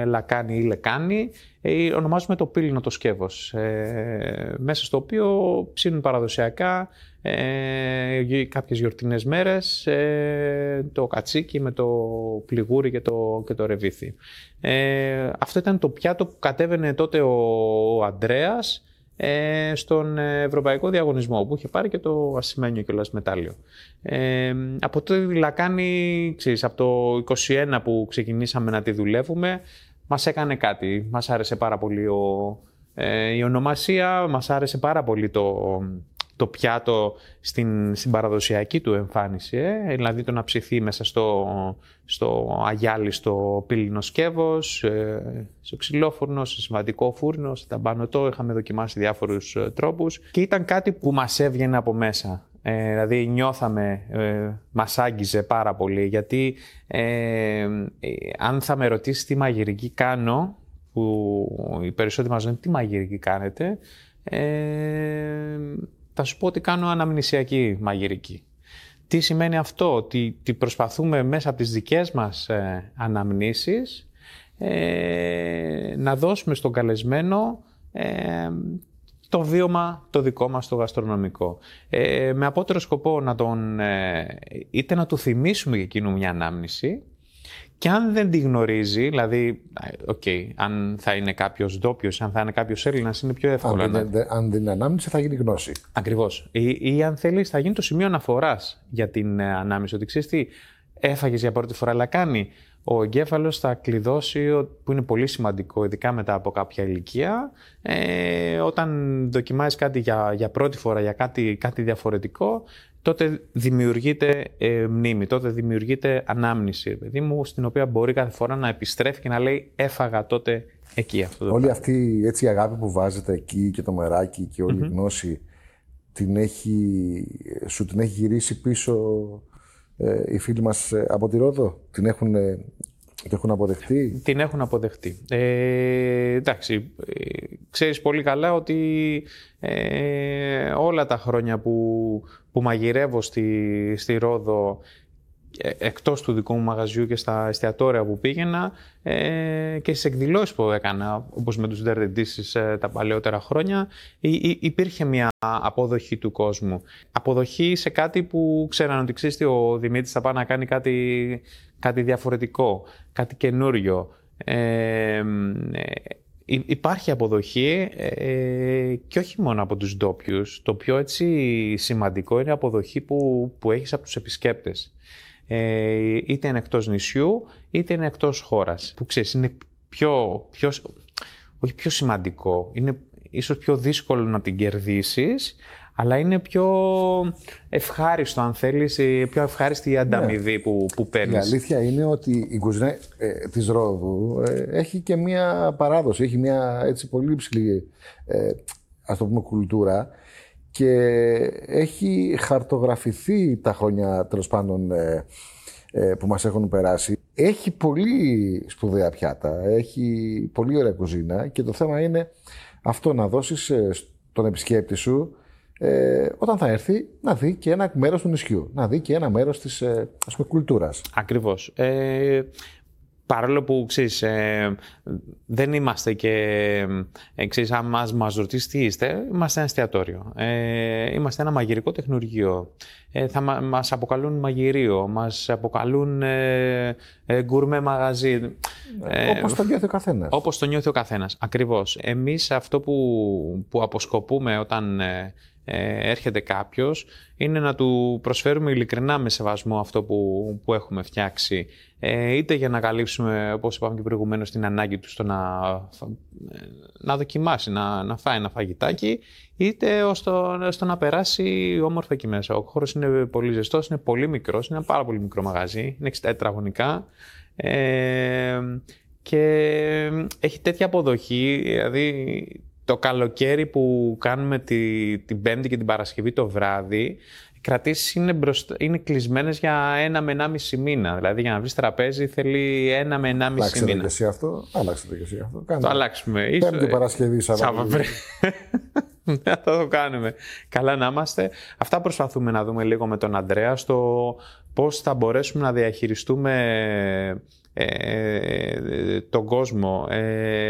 λακάνη ή λεκάνη, ονομάζουμε το πύληνο το σκεύος, μέσα στο οποίο ψήνουν παραδοσιακά κάποιες γιορτινές μέρες το κατσίκι με το πληγούρι και το ρεβίθι. Αυτό ήταν το πιάτο που κατέβαινε τότε ο Ανδρέας στον ευρωπαϊκό διαγωνισμό, που είχε πάρει και το ασημένιο κιόλας μετάλλιο. Από τότε η λακάνη, ξέρεις, από το 21 που ξεκινήσαμε να τη δουλεύουμε, μας έκανε κάτι. Μας άρεσε πάρα πολύ η ονομασία, μας άρεσε πάρα πολύ το πιάτο στην παραδοσιακή του εμφάνιση, δηλαδή το να ψηθεί μέσα στο αγιάλιστο πύληνο σκεύος, στο ξυλόφουρνο, σε συμβατικό φούρνο, σε ταμπανωτό, είχαμε δοκιμάσει διάφορους τρόπους και ήταν κάτι που μας έβγαινε από μέσα. Δηλαδή νιώθαμε, μας άγγιζε πάρα πολύ, γιατί αν θα με ρωτήσεις τι μαγειρική κάνω, που οι περισσότεροι μας λένε τι μαγειρική κάνετε, θα σου πω ότι κάνω αναμνησιακή μαγειρική. Τι σημαίνει αυτό? Ότι προσπαθούμε μέσα από τις δικές μας αναμνήσεις να δώσουμε στον καλεσμένο το βίωμα το δικό μας το γαστρονομικό. Με απότερο σκοπό είτε να του θυμίσουμε εκείνου μια ανάμνηση, και αν δεν τη γνωρίζει, δηλαδή, αν θα είναι κάποιος ντόπιος, αν θα είναι κάποιος Έλληνας, είναι πιο εύκολο. Αν δεν είναι ανάμνηση, θα γίνει γνώση. Ακριβώς. Ή αν θέλεις, θα γίνει το σημείο αναφοράς για την ανάμνηση. Ότι ξέρεις τι, έφαγες για πρώτη φορά λακάνη. Ο εγκέφαλος θα κλειδώσει, που είναι πολύ σημαντικό, ειδικά μετά από κάποια ηλικία, όταν δοκιμάζεις κάτι για πρώτη φορά, για κάτι διαφορετικό, τότε δημιουργείται μνήμη, τότε δημιουργείται ανάμνηση, παιδί μου, στην οποία μπορεί κάθε φορά να επιστρέφει και να λέει έφαγα τότε εκεί αυτό το Όλη αυτή έτσι, η αγάπη που βάζετε εκεί και το μεράκι και όλη η γνώση σου την έχει γυρίσει πίσω οι φίλοι μας από τη Ρόδο, την έχουν αποδεχτεί? Την έχουν αποδεχτεί. Εντάξει, ξέρεις πολύ καλά ότι όλα τα χρόνια που μαγειρεύω στη Ρόδο, εκτός του δικού μου μαγαζιού και στα εστιατόρια που πήγαινα και στις εκδηλώσεις που έκανα, όπως με τους Ντέρντες τα παλαιότερα χρόνια, υπήρχε μια αποδοχή του κόσμου. Αποδοχή σε κάτι που ξέραν ότι ξέρεις ο Δημήτρης θα πάει να κάνει κάτι διαφορετικό, κάτι καινούριο. Υπάρχει αποδοχή και όχι μόνο από τους ντόπιους. Το πιο έτσι σημαντικό είναι η αποδοχή που έχεις από τους επισκέπτες. Είτε είναι εκτός νησιού, είτε είναι εκτός χώρας. Που ξέρεις, είναι όχι πιο σημαντικό, είναι ίσως πιο δύσκολο να την κερδίσεις, αλλά είναι πιο ευχάριστο, αν θέλεις, πιο ευχάριστη η ανταμοιβή που παίρνεις. Η αλήθεια είναι ότι η κουζίνα της Ρόδου έχει και μία παράδοση, έχει μία έτσι πολύ υψηλή, ας το πούμε, κουλτούρα, και έχει χαρτογραφηθεί τα χρόνια, τέλος πάντων, που μας έχουν περάσει. Έχει πολύ σπουδαία πιάτα, έχει πολύ ωραία κουζίνα, και το θέμα είναι αυτό, να δώσεις στον επισκέπτη σου, όταν θα έρθει, να δει και ένα μέρος του νησιού, να δει και ένα μέρος της ας πούμε, κουλτούρας. Ακριβώς. Παρόλο που, ξέρεις, δεν είμαστε και, ξέρεις, αν μας ρωτήσεις τι είστε, είμαστε ένα εστιατόριο. Είμαστε ένα μαγειρικό τεχνουργείο. Μας αποκαλούν μαγειρίο, μας αποκαλούν γκουρμέ μαγαζί. Όπως το νιώθει ο καθένας. Όπως το νιώθει ο καθένας, ακριβώς. Εμείς αυτό που αποσκοπούμε όταν έρχεται κάποιος είναι να του προσφέρουμε ειλικρινά με σεβασμό αυτό που έχουμε φτιάξει, είτε για να καλύψουμε, όπως είπαμε και προηγουμένως, την ανάγκη του στο να δοκιμάσει, να φάει ένα φαγητάκι, είτε στο να περάσει όμορφα εκεί μέσα. Ο χώρος είναι πολύ ζεστός, είναι πολύ μικρός, είναι ένα πάρα πολύ μικρό μαγαζί, είναι 6 τετραγωνικά, και έχει τέτοια αποδοχή, δηλαδή το καλοκαίρι που κάνουμε την Πέμπτη και την Παρασκευή το βράδυ, οι κρατήσεις είναι κλεισμένες για 1 με 1,5 μήνα. Δηλαδή για να βρεις τραπέζι θέλει 1 με 1,5 μήνα. Άλλαξτε και εσύ αυτό. Το αλλάξουμε. Πέμπτη Παρασκευή, Σάββατο. Θα το κάνουμε. Καλά να είμαστε. Αυτά προσπαθούμε να δούμε λίγο με τον Ανδρέα, στο πώς θα μπορέσουμε να διαχειριστούμε τον κόσμο,